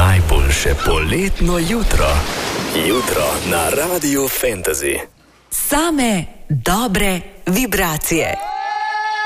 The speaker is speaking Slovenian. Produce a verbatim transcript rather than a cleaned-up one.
najboljše poletno jutro. Jutro na Radiu Fantasy. Same dobre vibracije.